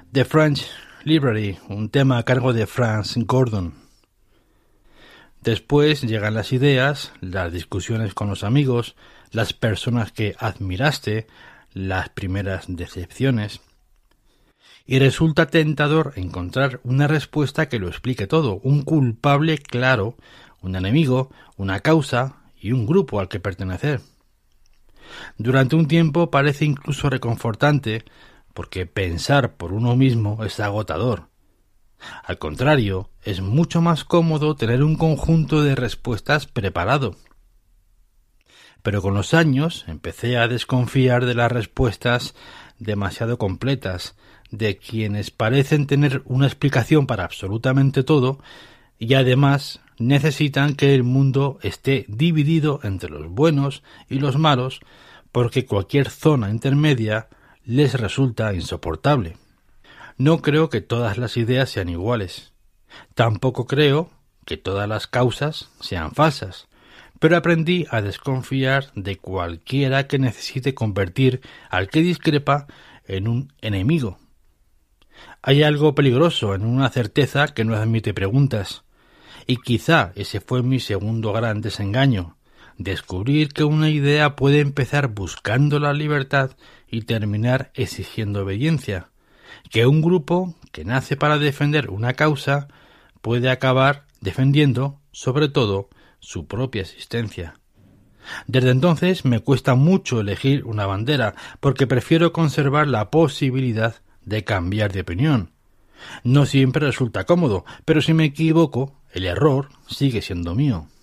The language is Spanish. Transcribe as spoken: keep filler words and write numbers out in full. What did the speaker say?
The French Library, un tema a cargo de Franz Gordon. Después llegan las ideas, las discusiones con los amigos, las personas que admiraste, las primeras decepciones. Y resulta tentador encontrar una respuesta que lo explique todo, un culpable claro, un enemigo, una causa y un grupo al que pertenecer. Durante un tiempo parece incluso reconfortante, porque pensar por uno mismo es agotador. Al contrario, es mucho más cómodo tener un conjunto de respuestas preparado. Pero con los años empecé a desconfiar de las respuestas demasiado completas, de quienes parecen tener una explicación para absolutamente todo y además necesitan que el mundo esté dividido entre los buenos y los malos, porque cualquier zona intermedia les resulta insoportable. No creo que todas las ideas sean iguales. Tampoco creo que todas las causas sean falsas, pero aprendí a desconfiar de cualquiera que necesite convertir al que discrepa en un enemigo. Hay algo peligroso en una certeza que no admite preguntas, y quizá ese fue mi segundo gran desengaño, descubrir que una idea puede empezar buscando la libertad y terminar exigiendo obediencia, que un grupo que nace para defender una causa puede acabar defendiendo, sobre todo, su propia existencia. Desde entonces me cuesta mucho elegir una bandera, porque prefiero conservar la posibilidad de cambiar de opinión. No siempre resulta cómodo, pero si me equivoco, el error sigue siendo mío.